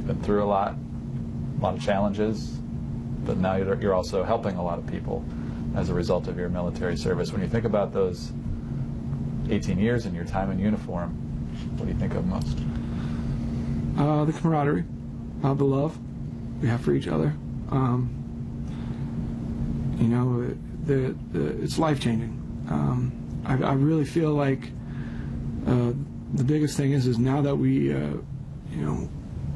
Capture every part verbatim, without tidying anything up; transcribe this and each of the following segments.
you've been through a lot, a lot of challenges, but now you're, you're also helping a lot of people as a result of your military service. When you think about those eighteen years and your time in uniform, what do you think of most? Uh, the camaraderie, uh, the love we have for each other. Um, you know, the, the, it's life-changing. Um, I, I really feel like uh, the biggest thing is is now that we, uh, you know,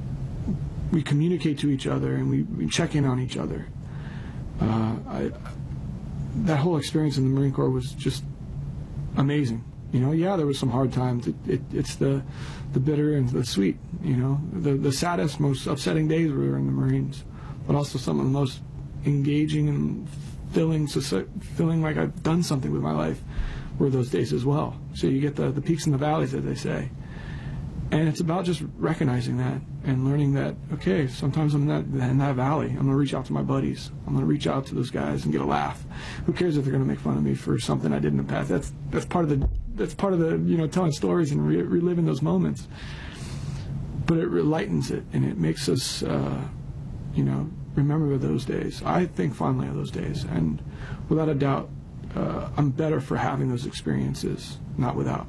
we communicate to each other and we, we check in on each other. Uh, I, that whole experience in the Marine Corps was just amazing. You know, yeah, there was some hard times. It, it, it's the the bitter and the sweet. You know, the the saddest, most upsetting days were in the Marines, but also some of the most engaging and feeling feeling like I've done something with my life were those days as well. So you get the the peaks and the valleys, as they say, and it's about just recognizing that and learning that, okay, sometimes I'm in that, in that valley. I'm going to reach out to my buddies. I'm going to reach out to those guys and get a laugh. Who cares if they're going to make fun of me for something I did in the past? That's that's part of the that's part of the you know telling stories and re reliving those moments. But it lightens it and it makes us uh, you know remember those days. I think fondly of those days, and without a doubt, uh, I'm better for having those experiences, not without.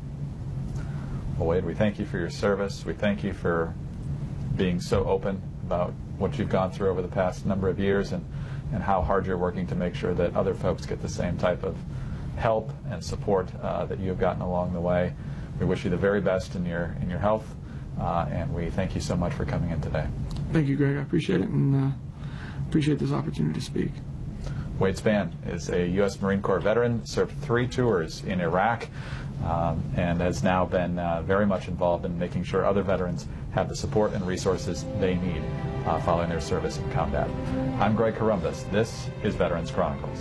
Well, Wade, we thank you for your service. We thank you for being so open about what you've gone through over the past number of years and, and how hard you're working to make sure that other folks get the same type of help and support uh, that you have gotten along the way. We wish you the very best in your, in your health, uh, and we thank you so much for coming in today. Thank you, Greg. I appreciate it, and uh, appreciate this opportunity to speak. Wade Spann is a U S Marine Corps veteran, served three tours in Iraq, um, and has now been uh, very much involved in making sure other veterans have the support and resources they need uh, following their service in combat. I'm Greg Corombos. This is Veterans Chronicles.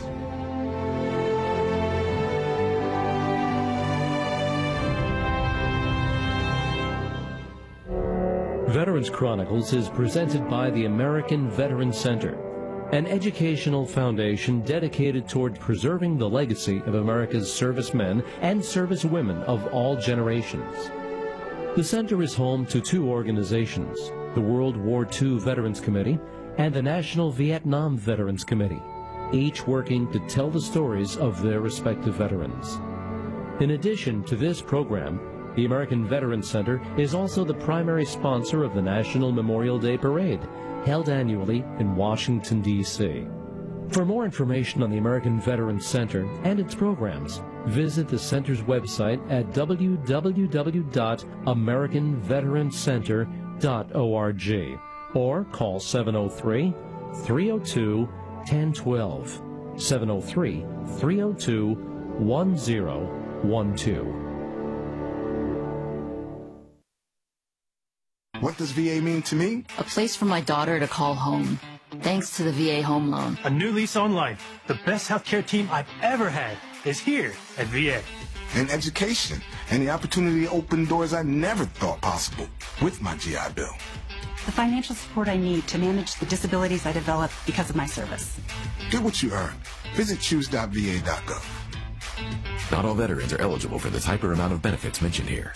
Veterans Chronicles is presented by the American Veterans Center, an educational foundation dedicated toward preserving the legacy of America's servicemen and servicewomen of all generations. The center is home to two organizations, the World War Two Veterans Committee and the National Vietnam Veterans Committee, each working to tell the stories of their respective veterans. In addition to this program, the American Veterans Center is also the primary sponsor of the National Memorial Day Parade, held annually in Washington, D C For more information on the American Veterans Center and its programs, visit the center's website at w w w dot american veterans center dot org or call seven oh three, three oh two, one oh one two, seven oh three, three oh two, one oh one two. What does V A mean to me? A place for my daughter to call home, thanks to the V A Home Loan. A new lease on life. The best healthcare team I've ever had is here at V A. And education, and the opportunity to open doors I never thought possible with my G I Bill. The financial support I need to manage the disabilities I developed because of my service. Get what you earn. Visit choose dot v a dot gov. Not all veterans are eligible for the type or amount of benefits mentioned here.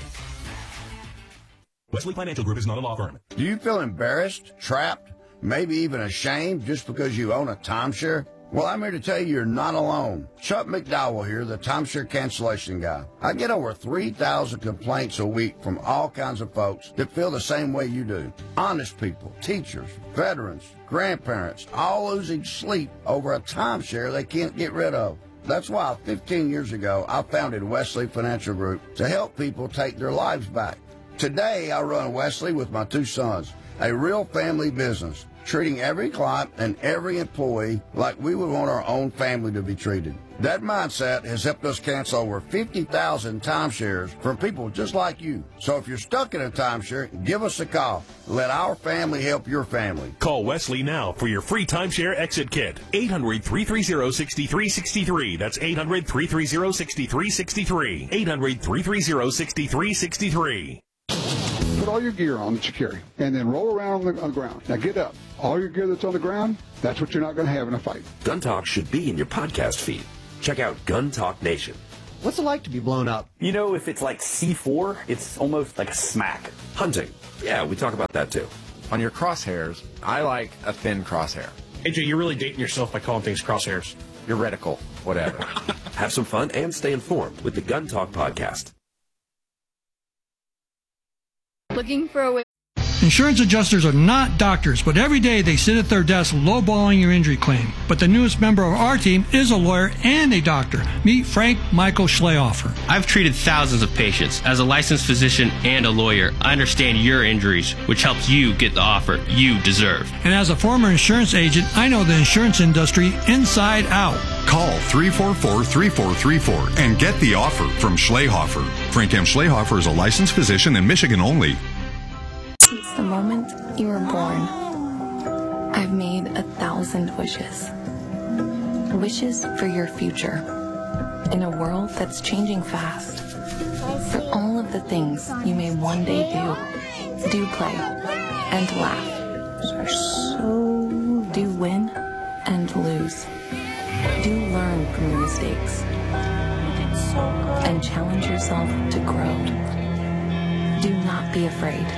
Wesley Financial Group is not a law firm. Do you feel embarrassed, trapped, maybe even ashamed just because you own a timeshare? Well, I'm here to tell you you're not alone. Chuck McDowell here, the timeshare cancellation guy. I get over three thousand complaints a week from all kinds of folks that feel the same way you do. Honest people, teachers, veterans, grandparents, all losing sleep over a timeshare they can't get rid of. That's why fifteen years ago I founded Wesley Financial Group to help people take their lives back. Today, I run Wesley with my two sons, a real family business, treating every client and every employee like we would want our own family to be treated. That mindset has helped us cancel over fifty thousand timeshares from people just like you. So if you're stuck in a timeshare, give us a call. Let our family help your family. Call Wesley now for your free timeshare exit kit. eight hundred, three three zero, six three six three. That's eight hundred, three three zero, six three six three. eight hundred, three three zero, six three six three. Put all your gear on that you carry, and then roll around on the, on the ground. Now get up. All your gear that's on the ground, that's what you're not going to have in a fight. Gun Talk should be in your podcast feed. Check out Gun Talk Nation. What's it like to be blown up? You know, if it's like C four, it's almost like a smack. Hunting. Yeah, we talk about that too. On your crosshairs, I like a thin crosshair. A J, you're really dating yourself by calling things crosshairs. Your reticle, whatever. Have some fun and stay informed with the Gun Talk podcast. Looking for a way. Insurance adjusters are not doctors, but every day they sit at their desk lowballing your injury claim. But the newest member of our team is a lawyer and a doctor. Meet Frank Michael Schlehofer. I've treated thousands of patients. As a licensed physician and a lawyer, I understand your injuries, which helps you get the offer you deserve. And as a former insurance agent, I know the insurance industry inside out. Call three four four, three four three four and get the offer from Schlehofer. Frank M. Schlehofer is a licensed physician in Michigan only. Since the moment you were born, I've made a thousand wishes. Wishes for your future. In a world that's changing fast. For all of the things you may one day do. Do play and laugh. So do win and lose. Do learn from your mistakes. And challenge yourself to grow. Do not be afraid.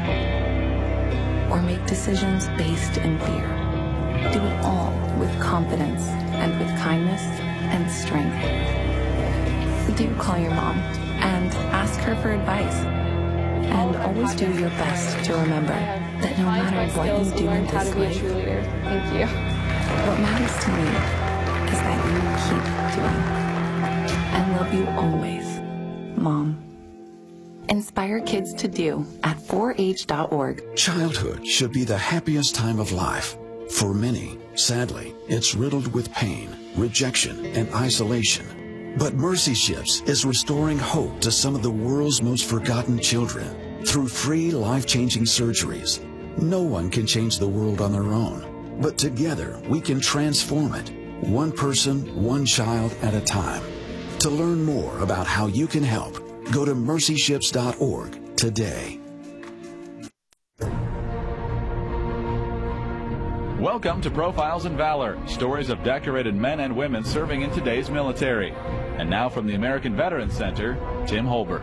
Or make decisions based in fear. Do it all with confidence and with kindness and strength. Do call your mom and ask her for advice. And always do your best to remember that no matter what you do in this life, Thank you. what matters to me is that you keep doing. And love you always, Mom. Inspire kids to do at four H dot org. Childhood should be the happiest time of life. For many, sadly, it's riddled with pain, rejection, and isolation. But Mercy Ships is restoring hope to some of the world's most forgotten children through free, life-changing surgeries. No one can change the world on their own, but together we can transform it, one person, one child at a time. To learn more about how you can help, go to mercy ships dot org today. Welcome to Profiles in Valor, stories of decorated men and women serving in today's military. And now from the American Veterans Center, Tim Holbert.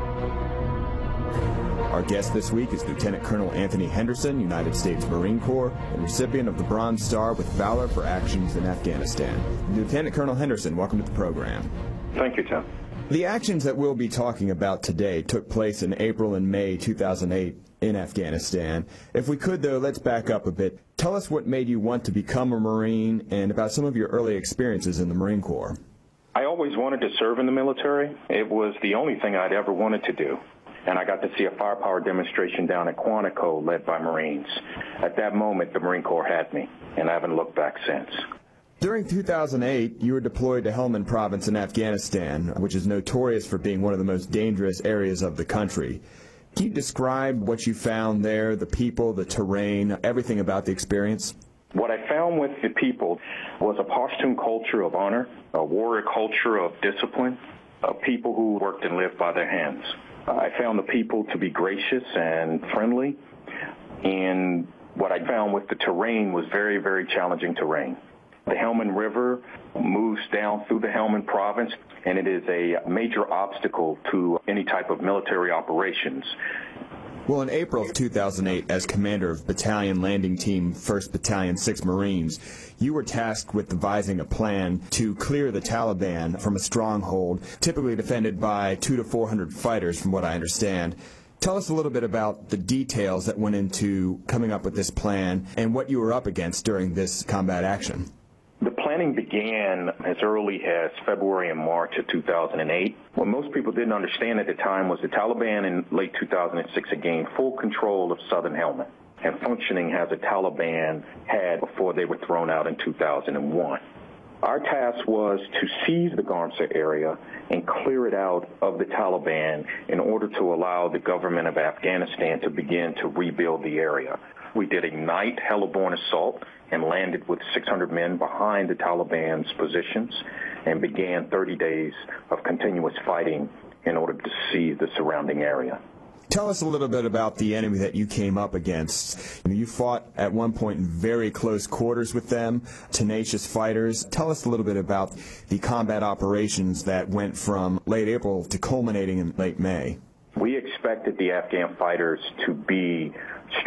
Our guest this week is Lieutenant Colonel Anthony Henderson, United States Marine Corps, and recipient of the Bronze Star with Valor for actions in Afghanistan. Lieutenant Colonel Henderson, welcome to the program. Thank you, Tim. The actions that we'll be talking about today took place in April and May two thousand eight in Afghanistan. If we could, though, let's back up a bit. Tell us what made you want to become a Marine and about some of your early experiences in the Marine Corps. I always wanted to serve in the military. It was the only thing I'd ever wanted to do. And I got to see a firepower demonstration down at Quantico led by Marines. At that moment, the Marine Corps had me, and I haven't looked back since. During two thousand eight, you were deployed to Helmand Province in Afghanistan, which is notorious for being one of the most dangerous areas of the country. Can you describe what you found there, the people, the terrain, everything about the experience? What I found with the people was a Pashtun culture of honor, a warrior culture of discipline, of people who worked and lived by their hands. I found the people to be gracious and friendly, and what I found with the terrain was very, very challenging terrain. The Helmand River moves down through the Helmand Province, and it is a major obstacle to any type of military operations. Well, in April of two thousand eight, as commander of Battalion Landing Team first Battalion, sixth Marines, you were tasked with devising a plan to clear the Taliban from a stronghold, typically defended by two to four hundred fighters, from what I understand. Tell us a little bit about the details that went into coming up with this plan and what you were up against during this combat action. The planning began as early as February and March of two thousand eight. What most people didn't understand at the time was the Taliban in late two thousand six had gained full control of southern Helmand and functioning as the Taliban had before they were thrown out in two thousand one. Our task was to seize the Garmsa area and clear it out of the Taliban in order to allow the government of Afghanistan to begin to rebuild the area. We did a night heliborne assault and landed with six hundred men behind the Taliban's positions and began thirty days of continuous fighting in order to seize the surrounding area. Tell us a little bit about the enemy that you came up against. You fought at one point in very close quarters with them, tenacious fighters. Tell us a little bit about the combat operations that went from late April to culminating in late May. We expected the Afghan fighters to be